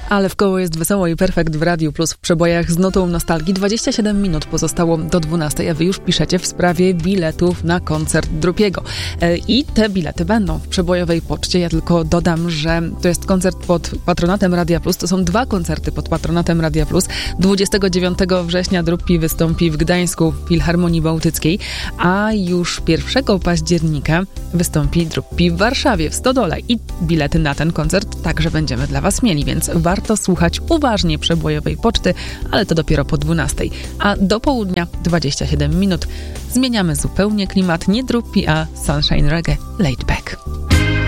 Ale w koło jest wesoło i perfekt w Radiu Plus w przebojach z notą nostalgii. 27 minut pozostało do 12, a wy już piszecie w sprawie biletów na koncert Drupiego. I te bilety będą w przebojowej poczcie. Ja tylko dodam, że to jest koncert pod patronatem Radia Plus. To są 2 koncerty pod patronatem Radia Plus. 29 września Drupi wystąpi w Gdańsku w Filharmonii Bałtyckiej, a już 1 października wystąpi Drupi w Warszawie, w Stodole. I bilety na ten koncert także będziemy dla was mieli, więc warto słuchać uważnie przebojowej poczty, ale to dopiero po 12. A do południa 27 minut zmieniamy zupełnie klimat, nie Drupi, a Sunshine Reggae Laid Back.